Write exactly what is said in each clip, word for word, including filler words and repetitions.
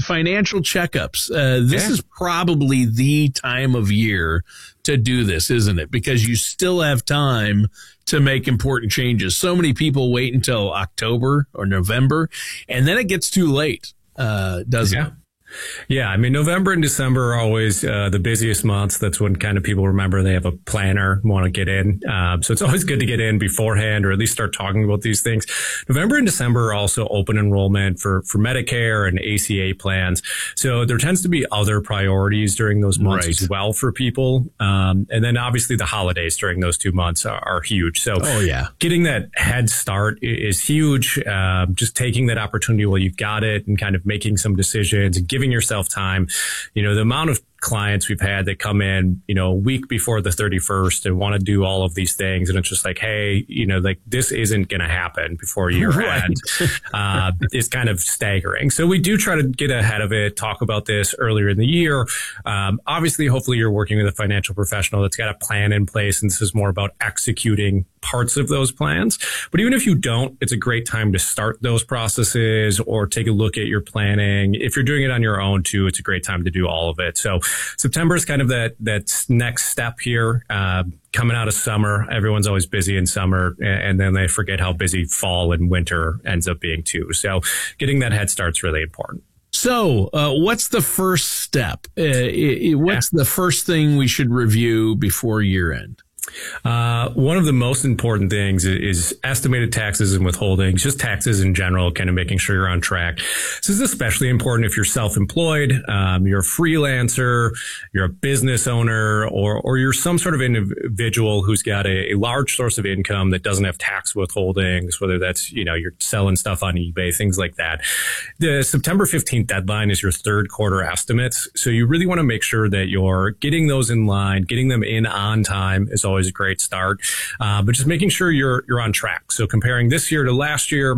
financial checkups. Uh, this Yeah. is probably the time of year to do this, isn't it? Because you still have time to make important changes. So many people wait until October or November, and then it gets too late, uh, doesn't Yeah. it? Yeah, I mean, November and December are always uh, the busiest months. That's when kind of people remember they have a planner, want to get in. Um, so it's always good to get in beforehand, or at least start talking about these things. November and December are also open enrollment for, for Medicare and A C A plans. So there tends to be other priorities during those months Right. as well for people. Um, and then obviously the holidays during those two months are, are huge. So Oh, yeah. getting that head start i- is huge. Uh, just taking that opportunity while you've got it and kind of making some decisions and giving yourself time. You know, the amount of clients we've had that come in, you know, a week before the thirty-first and want to do all of these things. And it's just like, hey, you know, like this isn't going to happen before year Right. end. uh, it's kind of staggering. So we do try to get ahead of it, talk about this earlier in the year. Um, obviously, hopefully you're working with a financial professional that's got a plan in place. And this is more about executing parts of those plans. But even if you don't, it's a great time to start those processes or take a look at your planning. If you're doing it on your own too, it's a great time to do all of it. So September is kind of that, that next step here. Uh, coming out of summer, everyone's always busy in summer, and then they forget how busy fall and winter ends up being too. So getting that head start's really important. So, uh, what's the first step? Uh, i- i- what's the first thing we should review before year end? Uh, one of the most important things is, is estimated taxes and withholdings, just taxes in general, kind of making sure you're on track. This is especially important if you're self-employed, um, you're a freelancer, you're a business owner, or, or you're some sort of individual who's got a, a large source of income that doesn't have tax withholdings, whether that's, you know, you're selling stuff on eBay, things like that. The September fifteenth deadline is your third quarter estimates. So you really want to make sure that you're getting those in line, getting them in on time is always a great start. Uh, but just making sure you're, you're on track. So comparing this year to last year,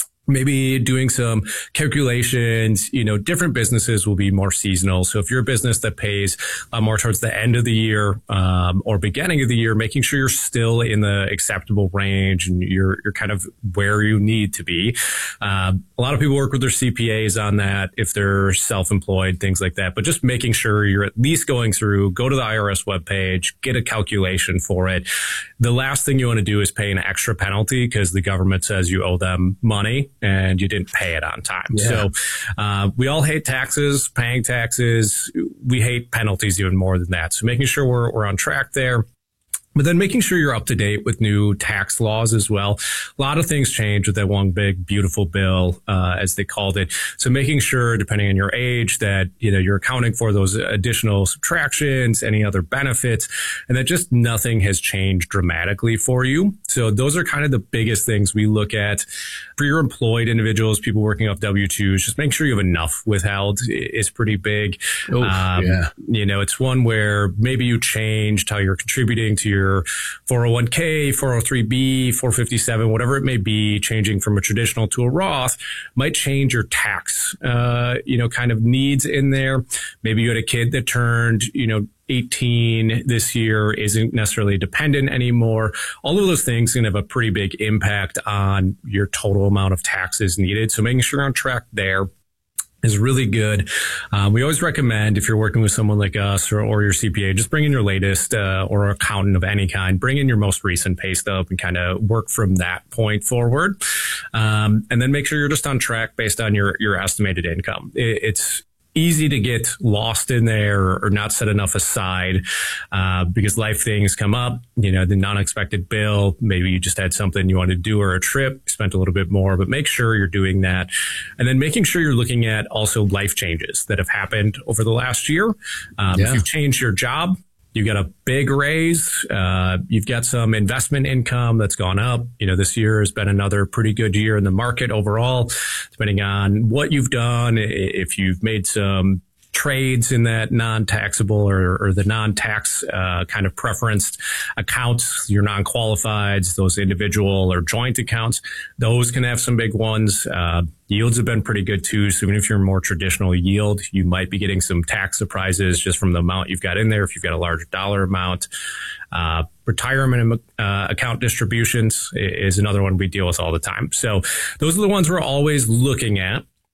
maybe doing some calculations. You know, different businesses will be more seasonal. So if you're a business that pays uh, more towards the end of the year um, or beginning of the year, making sure you're still in the acceptable range and you're you're kind of where you need to be. Uh, a lot of people work with their C P As on that if they're self-employed, things like that. But just making sure you're at least going through, go to the I R S webpage, get a calculation for it. The last thing you want to do is pay an extra penalty because the government says you owe them money and you didn't pay it on time. Yeah. So uh, we all hate taxes, paying taxes. We hate penalties even more than that. So making sure we're, we're on track there. But then making sure you're up to date with new tax laws as well. A lot of things change with that one big, beautiful bill, uh, as they called it. So making sure, depending on your age, that, you know, you're accounting for those additional subtractions, any other benefits, and that just nothing has changed dramatically for you. So those are kind of the biggest things we look at. For your employed individuals, people working off W two's, just make sure you have enough withheld is pretty big. Oh, um, yeah. You know, it's one where maybe you changed how you're contributing to your four oh one k, four oh three b, four fifty-seven, whatever it may be. Changing from a traditional to a Roth might change your tax, uh, you know, kind of needs in there. Maybe you had a kid that turned, you know, eighteen this year, isn't necessarily dependent anymore. All of those things can have a pretty big impact on your total amount of taxes needed. So making sure you're on track there is really good. Um, we always recommend, if you're working with someone like us or, or your C P A, just bring in your latest uh, or accountant of any kind. Bring in your most recent pay stub and kind of work from that point forward. Um, and then make sure you're just on track based on your, your estimated income. It, it's easy to get lost in there or not set enough aside uh, because life things come up, you know, the non-expected bill, maybe you just had something you wanted to do or a trip, spent a little bit more, but make sure you're doing that. And then making sure you're looking at also life changes that have happened over the last year. Um, Yeah. If you've changed your job, you got a big raise. Uh, you've got some investment income that's gone up. You know, this year has been another pretty good year in the market overall, depending on what you've done. If you've made some trades in that non-taxable or, or the non-tax uh, kind of preferenced accounts, your non-qualifieds, those individual or joint accounts, those can have some big ones. Uh, yields have been pretty good too. So even if you're more traditional yield, you might be getting some tax surprises just from the amount you've got in there. If you've got a large dollar amount, uh, retirement uh, account distributions is another one we deal with all the time. So those are the ones we're always looking at.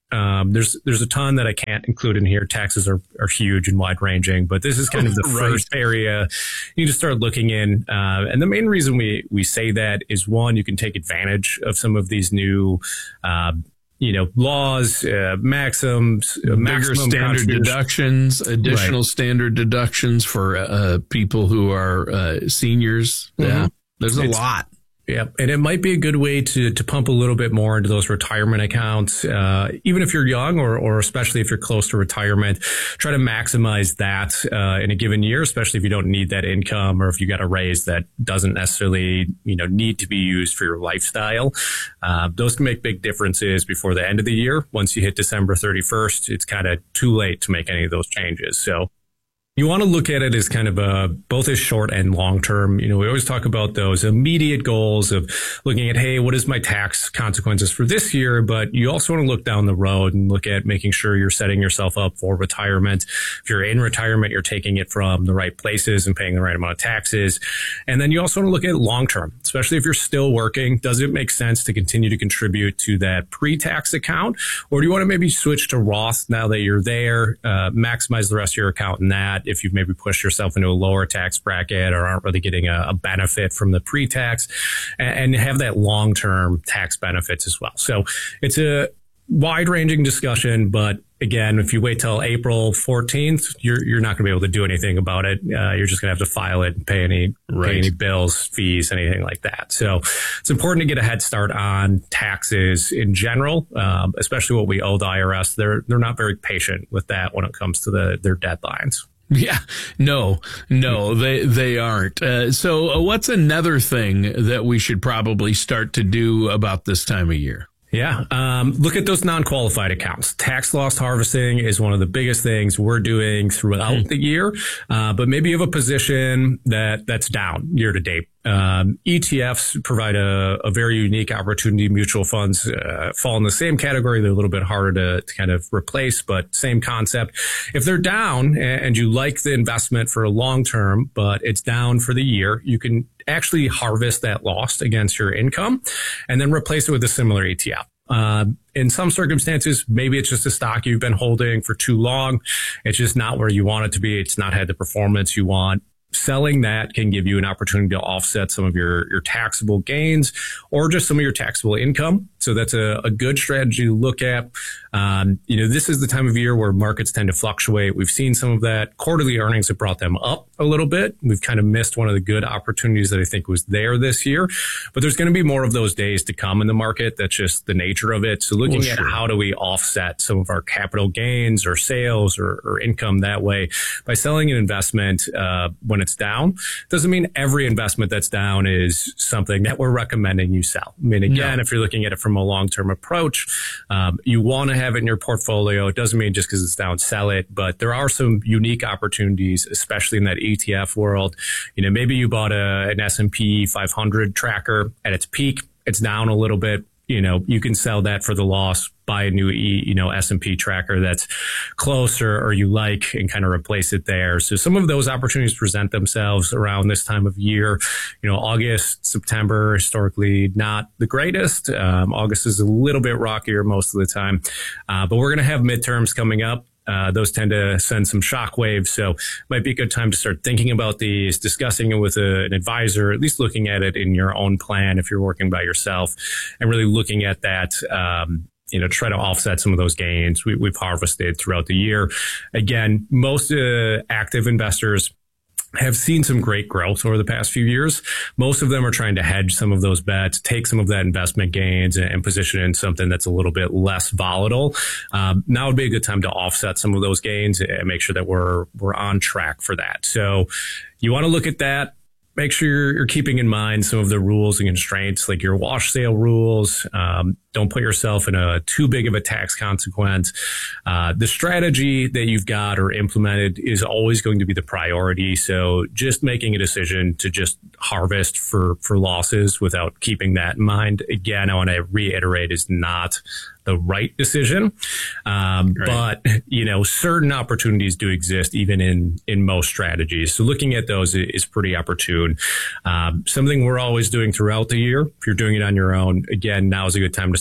Um, there's there's a ton that I can't include in here. Taxes are, are huge and wide ranging, but this is kind of the right. first area you need to start looking in. Uh, and the main reason we we say that is, one, you can take advantage of some of these new uh, you know, laws, uh, maxims, uh, bigger standard deductions, additional right. standard deductions for uh, people who are uh, seniors. Mm-hmm. Yeah, there's a it's, lot. Yeah, and it might be a good way to to pump a little bit more into those retirement accounts, uh, even if you're young, or or especially if you're close to retirement. Try to maximize that uh, in a given year, especially if you don't need that income, or if you got a raise that doesn't necessarily, you know, need to be used for your lifestyle. Uh, those can make big differences before the end of the year. Once you hit December thirty-first, it's kind of too late to make any of those changes. So you want to look at it as kind of a, both as short and long term. You know, we always talk about those immediate goals of looking at, hey, what is my tax consequences for this year? But you also want to look down the road and look at making sure you're setting yourself up for retirement. If you're in retirement, you're taking it from the right places and paying the right amount of taxes. And then you also want to look at long term, especially if you're still working. Does it make sense to continue to contribute to that pre-tax account? Or do you want to maybe switch to Roth now that you're there, uh, maximize the rest of your account in that? If you've maybe pushed yourself into a lower tax bracket or aren't really getting a, a benefit from the pre-tax, and, and have that long-term tax benefits as well. So it's a wide-ranging discussion, but again, if you wait till April fourteenth, you're you're not going to be able to do anything about it. Uh, you're just going to have to file it and pay any right. pay any bills, fees, anything like that. So it's important to get a head start on taxes in general, um, especially what we owe the I R S. They're they're not very patient with that when it comes to the their deadlines. Yeah, no, no, they they aren't. Uh, so uh, what's another thing that we should probably start to do about this time of year? Yeah. Um, look at those non-qualified accounts. Tax loss harvesting is one of the biggest things we're doing throughout mm. the year. Uh, but maybe you have a position that that's down year to date. Um, E T Fs provide a, a very unique opportunity. Mutual funds uh, fall in the same category. They're a little bit harder to, to kind of replace, but same concept. If they're down and you like the investment for a long term, but it's down for the year, you can actually harvest that loss against your income and then replace it with a similar E T F. Uh, in some circumstances, maybe it's just a stock you've been holding for too long. It's just not where you want it to be. It's not had the performance you want. Selling that can give you an opportunity to offset some of your, your taxable gains or just some of your taxable income. So that's a, a good strategy to look at. Um, you know, this is the time of year where markets tend to fluctuate. We've seen some of that. Quarterly earnings have brought them up a little bit. We've kind of missed one of the good opportunities that I think was there this year, but there's going to be more of those days to come in the market. That's just the nature of it. So looking well, sure. at how do we offset some of our capital gains or sales or, or income that way by selling an investment, uh, when it's down. Doesn't mean every investment that's down is something that we're recommending you sell. I mean, again, no. if you're looking at it from a long-term approach, um, you want to have it in your portfolio. It doesn't mean just because it's down, sell it, but there are some unique opportunities, especially in that E T F world. You know, maybe you bought a, an S and P five hundred tracker at its peak. It's down a little bit. You know, you can sell that for the loss, buy a new, e, you know, S and P tracker that's closer or you like and kind of replace it there. So some of those opportunities present themselves around this time of year. You know, August, September, historically not the greatest. Um, August is a little bit rockier most of the time. Uh, but we're going to have midterms coming up. Uh, those tend to send some shock waves. So it might be a good time to start thinking about these, discussing it with a, an advisor, at least looking at it in your own plan if you're working by yourself and really looking at that, um, you know, try to offset some of those gains we, we've harvested throughout the year. Again, most uh, active investors have seen some great growth over the past few years. Most of them are trying to hedge some of those bets, take some of that investment gains and, and position in something that's a little bit less volatile. Um, now would be a good time to offset some of those gains and make sure that we're, we're on track for that. So you want to look at that. Make sure you're, you're keeping in mind some of the rules and constraints, like your wash sale rules. Um, don't put yourself in a too big of a tax consequence. Uh, the strategy that you've got or implemented is always going to be the priority. So just making a decision to just harvest for, for losses without keeping that in mind, again, I want to reiterate, is not the right decision. Um, right. But, you know, certain opportunities do exist even in, in most strategies. So looking at those is pretty opportune. Um, something we're always doing throughout the year. If you're doing it on your own, again, now is a good time to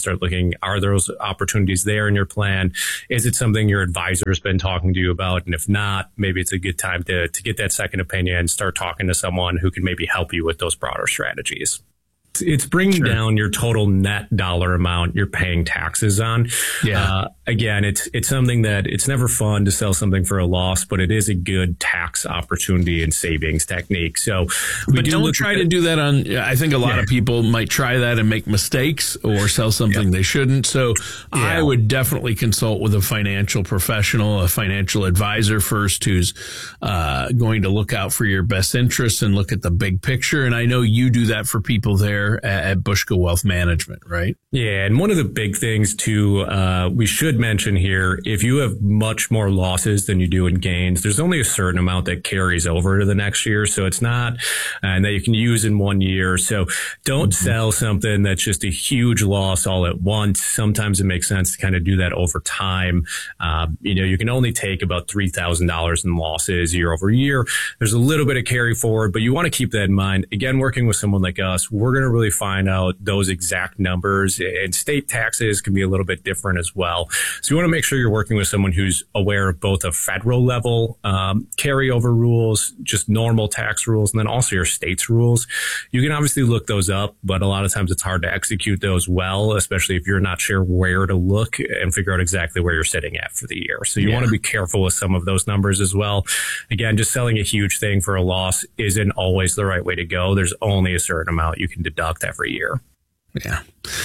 start looking, are those opportunities there in your plan? Is it something your advisor has been talking to you about? And if not, maybe it's a good time to, to get that second opinion and start talking to someone who can maybe help you with those broader strategies. It's bringing sure. down your total net dollar amount you're paying taxes on. Yeah. Uh, again, it's it's something that it's never fun to sell something for a loss, but it is a good tax opportunity and savings technique. So, we but do don't try to do that on. I think a lot yeah. of people might try that and make mistakes or sell something yep. they shouldn't. So, yeah. I would definitely consult with a financial professional, a financial advisor first, who's uh, going to look out for your best interests and look at the big picture. And I know you do that for people there at Bushka Wealth Management, right? Yeah. And one of the big things too, uh, we should mention here, if you have much more losses than you do in gains, there's only a certain amount that carries over to the next year. So it's not, and uh, that you can use in one year. So don't mm-hmm. sell something that's just a huge loss all at once. Sometimes it makes sense to kind of do that over time. Um, you know, you can only take about three thousand dollars in losses year over year. There's a little bit of carry forward, but you want to keep that in mind. Again, working with someone like us, we're going to really find out those exact numbers, and state taxes can be a little bit different as well. So you want to make sure you're working with someone who's aware of both a federal level um, carryover rules, just normal tax rules, and then also your state's rules. You can obviously look those up, but a lot of times it's hard to execute those well, especially if you're not sure where to look and figure out exactly where you're sitting at for the year. So you yeah. want to be careful with some of those numbers as well. Again, just selling a huge thing for a loss isn't always the right way to go. There's only a certain amount you can deduct every year. Yeah.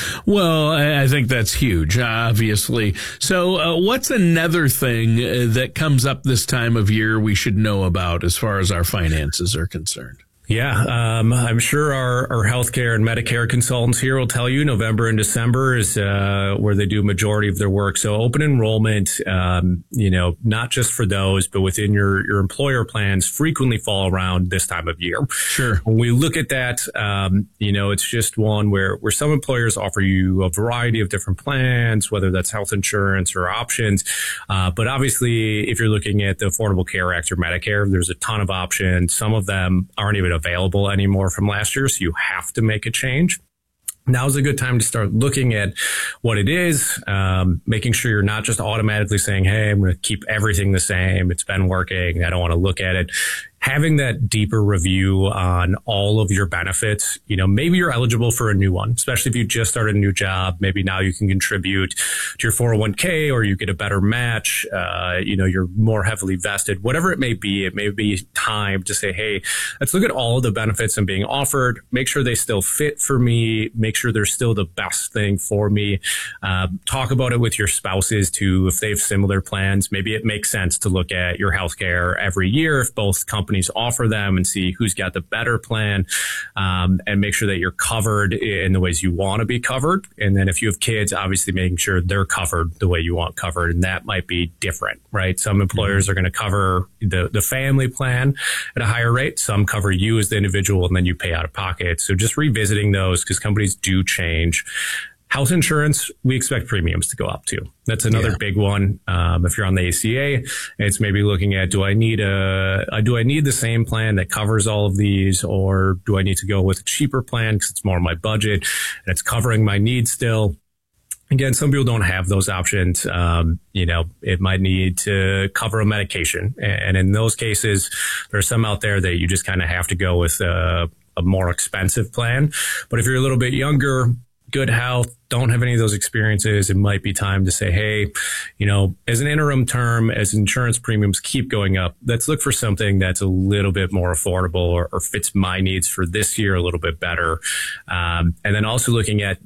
Well, I think that's huge, obviously. So uh, what's another thing that comes up this time of year we should know about as far as our finances are concerned? Yeah, um, I'm sure our, our healthcare and Medicare consultants here will tell you November and December is uh, where they do majority of their work. So open enrollment, um, you know, not just for those, but within your, your employer plans frequently fall around this time of year. Sure. When we look at that, um, you know, it's just one where, where some employers offer you a variety of different plans, whether that's health insurance or options. Uh, but obviously, if you're looking at the Affordable Care Act or Medicare, there's a ton of options. Some of them aren't even available anymore from last year, so you have to make a change. Now's a good time to start looking at what it is, um, making sure you're not just automatically saying, hey, I'm going to keep everything the same. It's been working. I don't want to look at it. Having that deeper review on all of your benefits, you know, maybe you're eligible for a new one, especially if you just started a new job. Maybe now you can contribute to your four oh one k, or you get a better match. Uh, you know, you're more heavily vested, whatever it may be. It may be time to say, hey, let's look at all of the benefits I'm being offered. Make sure they still fit for me. Make sure they're still the best thing for me. Uh, talk about it with your spouses too. If they have similar plans, maybe it makes sense to look at your healthcare every year if both companies Companies offer them, and see who's got the better plan, um, and make sure that you're covered in the ways you want to be covered. And then if you have kids, obviously making sure they're covered the way you want covered. And that might be different, right? Some employers mm-hmm. are going to cover the, the family plan at a higher rate. Some cover you as the individual, and then you pay out of pocket. So just revisiting those, because companies do change. Health insurance, we expect premiums to go up too. That's another yeah. big one. Um, if you're on the A C A, it's maybe looking at, do I need a, uh, do I need the same plan that covers all of these, or do I need to go with a cheaper plan because it's more my budget and it's covering my needs still? Again, some people don't have those options. Um, you know, it might need to cover a medication. And in those cases, there are some out there that you just kind of have to go with a, a more expensive plan. But if you're a little bit younger, good health, don't have any of those experiences, it might be time to say, hey, you know, as an interim term, as insurance premiums keep going up, let's look for something that's a little bit more affordable, or, or fits my needs for this year a little bit better. Um, and then also looking at,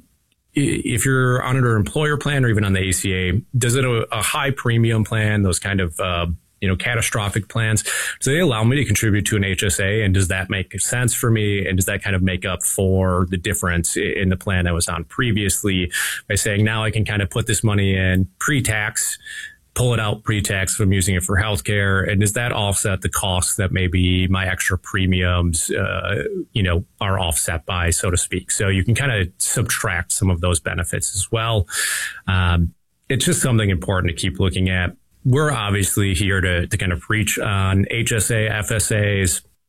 if you're on an employer plan or even on the A C A, does it a, a high premium plan, those kind of, uh, you know, catastrophic plans, do they allow me to contribute to an H S A? And does that make sense for me? And does that kind of make up for the difference in the plan I was on previously, by saying now I can kind of put this money in pre-tax, pull it out pre-tax if I'm using it for healthcare? And does that offset the costs that maybe my extra premiums, uh, you know, are offset by, so to speak? So you can kind of subtract some of those benefits as well. Um, it's just something important to keep looking at. We're obviously here to, to kind of preach on H S A, F S As.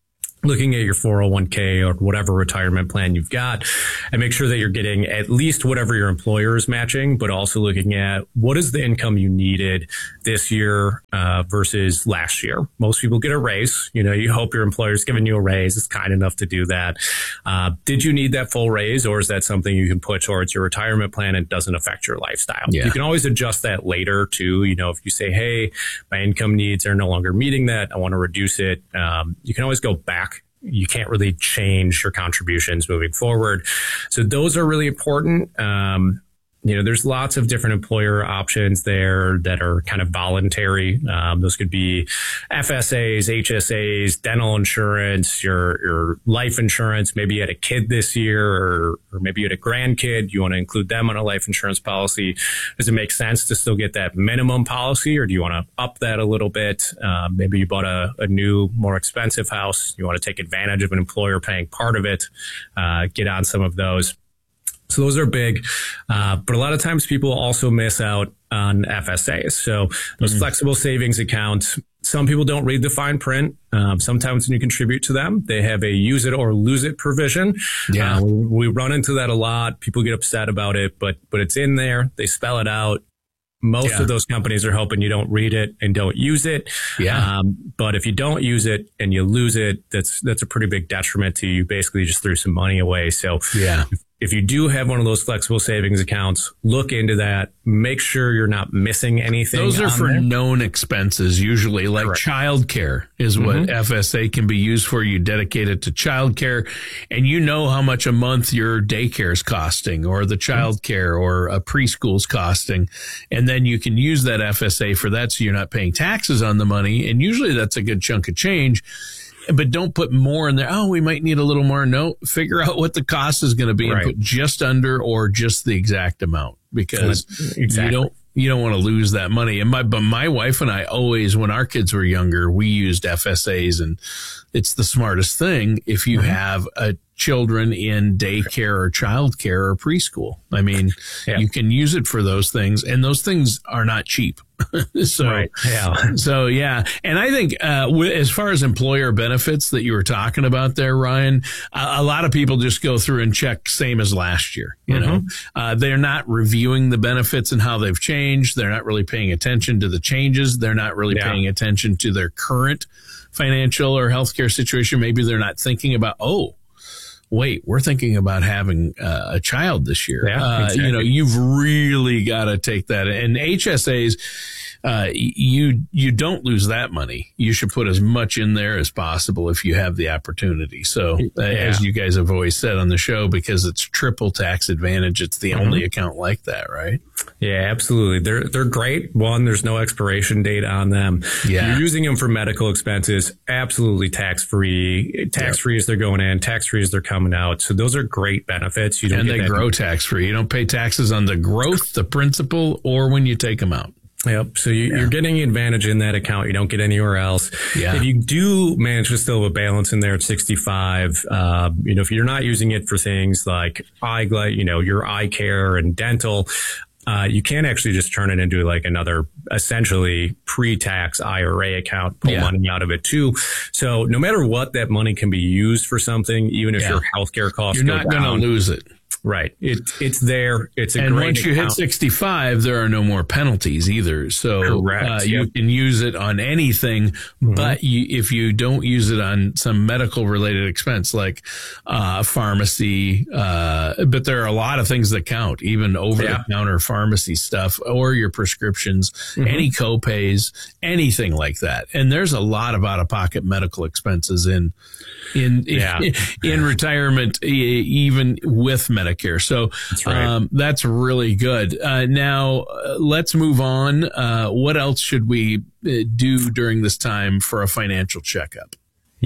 looking at your four oh one k or whatever retirement plan you've got, and make sure that you're getting at least whatever your employer is matching, but also looking at what is the income you needed this year uh, versus last year. Most people get a raise. You know, you hope your employer's giving you a raise. It's kind enough to do that. Uh, did you need that full raise, or is that something you can put towards your retirement plan and doesn't affect your lifestyle? Yeah. You can always adjust that later too. You know, if you say, hey, my income needs are no longer meeting that, I want to reduce it. Um, you can always go back. You can't really change your contributions moving forward. So those are really important. Um, you know, there's lots of different employer options there that are kind of voluntary. Um, those could be F S As, H S As, dental insurance, your your life insurance. Maybe you had a kid this year, or, or maybe you had a grandkid. You want to include them on a life insurance policy. Does it make sense to still get that minimum policy, or do you want to up that a little bit? Uh, maybe you bought a, a new, more expensive house. You want to take advantage of an employer paying part of it. Uh, get on some of those. So those are big, uh, but a lot of times people also miss out on F S As. So those mm-hmm. flexible savings accounts, some people don't read the fine print. Um, sometimes when you contribute to them, they have a use it or lose it provision. Yeah, uh, we, we run into that a lot. People get upset about it, but but it's in there. They spell it out. Most yeah. of those companies are hoping you don't read it and don't use it. Yeah. Um, but if you don't use it and you lose it, that's that's a pretty big detriment to you. Basically, just threw some money away. So yeah. if, if you do have one of those flexible savings accounts, look into that. Make sure you're not missing anything. Those are for there. known expenses, usually, like Correct. childcare is what mm-hmm. F S A can be used for. You dedicate it to childcare, and you know how much a month your daycare is costing, or the childcare, mm-hmm. or a preschool's costing, and then you can use that F S A for that, so you're not paying taxes on the money. And usually, that's a good chunk of change. But don't put more in there. Oh, we might need a little more. No, figure out what the cost is going to be, right. and put just under or just the exact amount, because exactly. you don't you don't want to lose that money. And my but my wife and I always, when our kids were younger, we used F S As, and it's the smartest thing if you mm-hmm. have a children in daycare or childcare or preschool. I mean, yeah. you can use it for those things, and those things are not cheap. so, right. yeah. so yeah. And I think, uh, w- as far as employer benefits that you were talking about there, Ryan, a, a lot of people just go through and check same as last year. You mm-hmm. know, uh, they're not reviewing the benefits and how they've changed. They're not really paying attention to the changes. They're not really yeah. paying attention to their current financial or healthcare situation. Maybe they're not thinking about, oh, wait, we're thinking about having uh, a child this year. Yeah, uh, exactly. You know, you've really got to take that. And H S As, uh, you you don't lose that money. You should put as much in there as possible if you have the opportunity. So, uh, yeah. as you guys have always said on the show, because it's triple tax advantage, it's the mm-hmm. only account like that, right? Yeah, absolutely. They're they're great. One, there's no expiration date on them. Yeah. You're using them for medical expenses, absolutely tax-free. Tax-free yep. as they're going in, tax-free as they're coming out. So those are great benefits. You don't and get they that grow tax-free. You don't pay taxes on the growth, the principal, or when you take them out. Yep. So you, yeah. you're getting advantage in that account. You don't get anywhere else. Yeah. If you do manage to still have a balance in there at sixty-five, uh, you know, if you're not using it for things like eye, you know, your eye care and dental, Uh, you can actually just turn it into like another essentially pre-tax I R A account, pull yeah. money out of it too. So no matter what, that money can be used for something, even if yeah. your healthcare costs You're go not going to lose it. Right. It, it's there. It's a and great once you account. hit sixty-five, there are no more penalties either. So uh, you yep. can use it on anything, mm-hmm. but you, if you don't use it on some medical related expense like uh, pharmacy, uh, but there are a lot of things that count, even over the counter pharmacy stuff or your prescriptions, mm-hmm. any copays, anything like that. And there's a lot of out of pocket medical expenses in in yeah. in, in retirement, even with Medicare. So that's, right. um, that's really good. Uh, now, uh, let's move on. Uh, what else should we uh, do during this time for a financial checkup?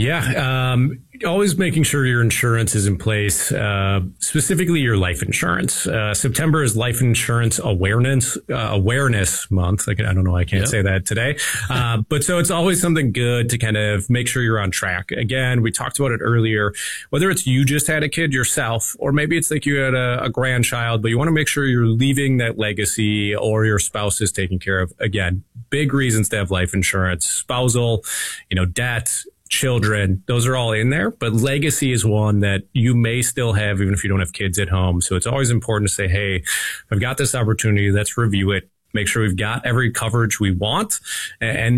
Yeah. Um, always making sure your insurance is in place, uh, specifically your life insurance. Uh, September is Life Insurance Awareness uh, Awareness Month. I, can, I don't know. I can't yep. say that today. Uh, but so it's always something good to kind of make sure you're on track. Again, we talked about it earlier, whether it's you just had a kid yourself, or maybe it's like you had a, a grandchild, but you want to make sure you're leaving that legacy or your spouse is taken care of. Again, big reasons to have life insurance, spousal, you know, debt, children, those are all in there. But legacy is one that you may still have even if you don't have kids at home. So it's always important to say, hey, I've got this opportunity. Let's review it. Make sure we've got every coverage we want and